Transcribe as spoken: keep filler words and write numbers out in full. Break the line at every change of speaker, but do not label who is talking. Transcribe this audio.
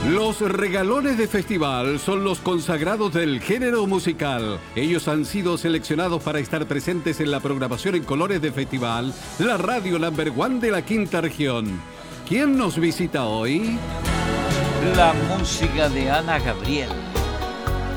Los regalones de festival son los consagrados del género musical. Ellos han sido seleccionados para estar presentes en la programación en colores de festival, la radio number one de la quinta región. ¿Quién nos visita hoy?
La música de Ana Gabriel.